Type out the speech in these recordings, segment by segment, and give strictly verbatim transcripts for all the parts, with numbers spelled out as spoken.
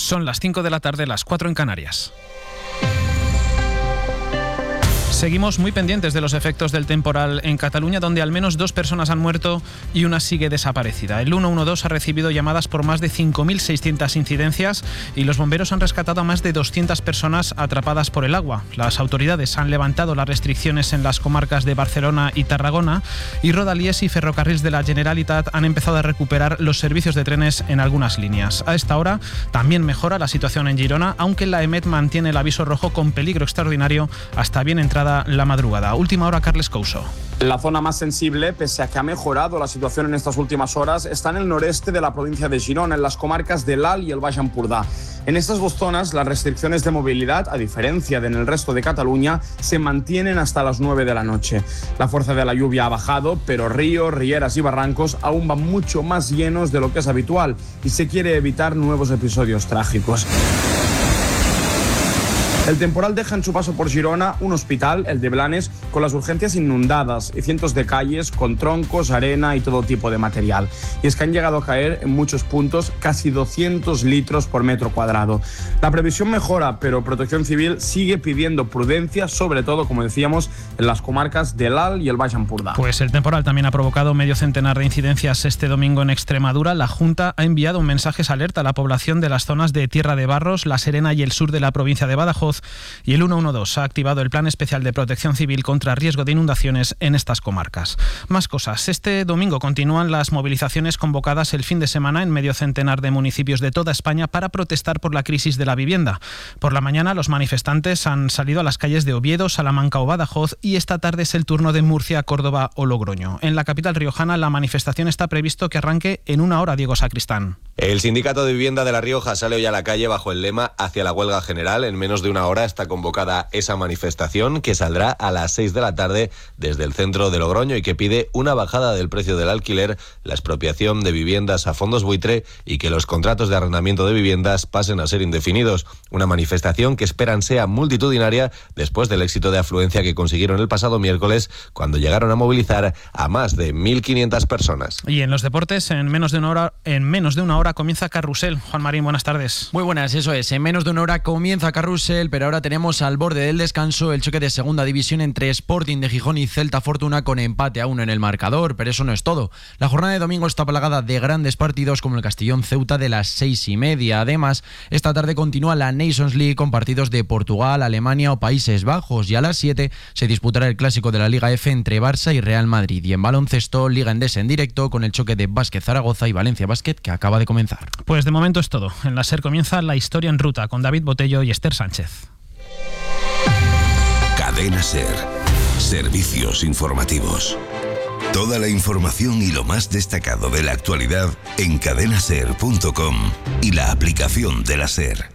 Son las cinco de la tarde, las cuatro en Canarias. Seguimos muy pendientes de los efectos del temporal en Cataluña, donde al menos dos personas han muerto y una sigue desaparecida. El ciento doce ha recibido llamadas por más de cinco mil seiscientas incidencias y los bomberos han rescatado a más de doscientas personas atrapadas por el agua. Las autoridades han levantado las restricciones en las comarcas de Barcelona y Tarragona y Rodalies y Ferrocarrils de la Generalitat han empezado a recuperar los servicios de trenes en algunas líneas. A esta hora también mejora la situación en Girona, aunque la EMET mantiene el aviso rojo con peligro extraordinario hasta bien entrada la madrugada. Última hora, Carles Couso. La zona más sensible, pese a que ha mejorado la situación en estas últimas horas, está en el noreste de la provincia de Girona, en las comarcas del Alt y el Baix Empordà. En estas dos zonas, las restricciones de movilidad, a diferencia de en el resto de Cataluña, se mantienen hasta las nueve de la noche. La fuerza de la lluvia ha bajado, pero ríos, rieras y barrancos aún van mucho más llenos de lo que es habitual y se quiere evitar nuevos episodios trágicos. El temporal deja en su paso por Girona un hospital, el de Blanes, con las urgencias inundadas y cientos de calles con troncos, arena y todo tipo de material. Y es que han llegado a caer en muchos puntos casi doscientos litros por metro cuadrado. La previsión mejora, pero Protección Civil sigue pidiendo prudencia, sobre todo, como decíamos, en las comarcas del Alt y el Baix Empordà. Pues el temporal también ha provocado medio centenar de incidencias este domingo en Extremadura. La Junta ha enviado un mensaje de alerta a la población de las zonas de Tierra de Barros, La Serena y el sur de la provincia de Badajoz. Y el ciento doce ha activado el Plan Especial de Protección Civil contra riesgo de inundaciones en estas comarcas. Más cosas. Este domingo continúan las movilizaciones convocadas el fin de semana en medio centenar de municipios de toda España para protestar por la crisis de la vivienda. Por la mañana los manifestantes han salido a las calles de Oviedo, Salamanca o Badajoz y esta tarde es el turno de Murcia, Córdoba o Logroño. En la capital riojana la manifestación está previsto que arranque en una hora, Diego Sacristán. El Sindicato de Vivienda de La Rioja sale hoy a la calle bajo el lema Hacia la huelga general. En menos de una hora está convocada esa manifestación que saldrá a las seis de la tarde desde el centro de Logroño y que pide una bajada del precio del alquiler, la expropiación de viviendas a fondos buitre y que los contratos de arrendamiento de viviendas pasen a ser indefinidos. Una manifestación que esperan sea multitudinaria después del éxito de afluencia que consiguieron el pasado miércoles cuando llegaron a movilizar a más de mil quinientas personas. Y en los deportes, en menos de una hora, en menos de una hora comienza Carrusel. Juan Marín, buenas tardes. Muy buenas, eso es. En menos de una hora comienza Carrusel, pero ahora tenemos al borde del descanso el choque de segunda división entre Sporting de Gijón y Celta Fortuna con empate a uno en el marcador, pero eso no es todo. La jornada de domingo está plagada de grandes partidos como el Castellón Ceuta de las seis y media. Además, esta tarde continúa la Nations League con partidos de Portugal, Alemania o Países Bajos y a las siete se disputará el clásico de la Liga F entre Barça y Real Madrid. Y en baloncesto, Liga Endesa en directo con el choque de Básquet Zaragoza y Valencia Basket que acaba de comenzar. Pues de momento es todo. En la SER comienza La Historia en Ruta con David Botello y Esther Sánchez. Cadena SER. Servicios informativos. Toda la información y lo más destacado de la actualidad en cadena ser punto com y la aplicación de la SER.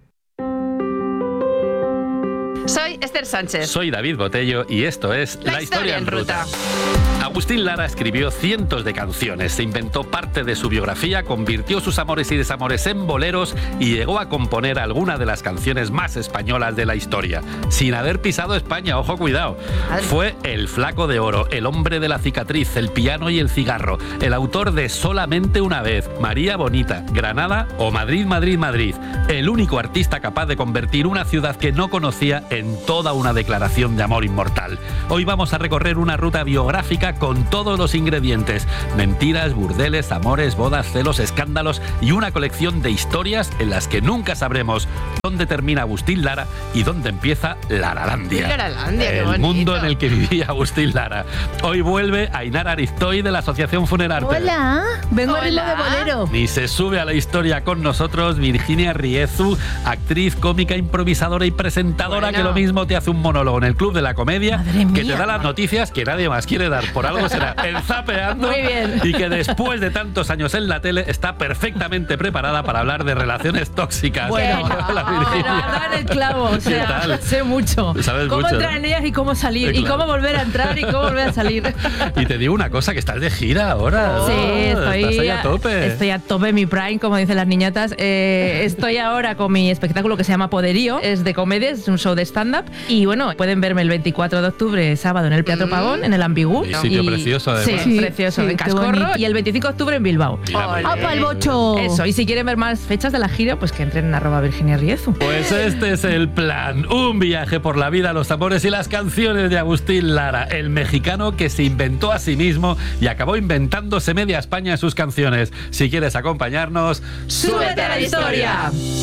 Soy Esther Sánchez. Soy David Botello y esto es La, La Historia, Historia en Ruta. Ruta. Agustín Lara escribió cientos de canciones, se inventó parte de su biografía, convirtió sus amores y desamores en boleros y llegó a componer algunas de las canciones más españolas de la historia, sin haber pisado España, ojo, cuidado. Madre. Fue el Flaco de Oro, el hombre de la cicatriz, el piano y el cigarro, el autor de Solamente una vez, María Bonita, Granada o Madrid, Madrid, Madrid, el único artista capaz de convertir una ciudad que no conocía en toda una declaración de amor inmortal. Hoy vamos a recorrer una ruta biográfica con todos los ingredientes: mentiras, burdeles, amores, bodas, celos, escándalos y una colección de historias en las que nunca sabremos dónde termina Agustín Lara y dónde empieza Laralandia. Laralandia, el mundo en el que vivía Agustín Lara. Hoy vuelve Ainara Ariztoy de la Asociación Funerarte. Hola, vengo a ritmo de bolero. Y se sube a la historia con nosotros Virginia Riezu, actriz, cómica, improvisadora y presentadora, bueno, que lo mismo te hace un monólogo en el Club de la Comedia, que te da las noticias que nadie más quiere dar. Por algo será el Zapeando. Muy bien. Y que después de tantos años en la tele está perfectamente preparada para hablar de relaciones tóxicas. Bueno, Hola, Virginia. Pero dar el clavo, o sea, ¿Qué tal? sé mucho. ¿Sabes cómo mucho? entrar en ellas y cómo salir, Sí, claro. y cómo volver a entrar y cómo volver a salir. Y te digo una cosa, que estás de gira ahora. Sí, estoy, estás ahí a tope. Estoy a tope, mi prime, como dicen las niñatas. Eh, estoy a, ahora con mi espectáculo que se llama Poderío. Es de comedia, es un show de stand-up. Y bueno, pueden verme el veinticuatro de octubre, sábado, en el Teatro mm. Pavón, en el Ambigú. Un sitio y, precioso, además. Sí, sí precioso, sí, en Cascorro. Y el veinticinco de octubre en Bilbao. ¡Apa el bocho! Eso, y si quieren ver más fechas de la gira, pues que entren en arroba Virginia Riezu. Pues este es el plan. Un viaje por la vida, los amores y las canciones de Agustín Lara, el mexicano que se inventó a sí mismo y acabó inventándose media España en sus canciones. Si quieres acompañarnos, ¡súbete a la historia!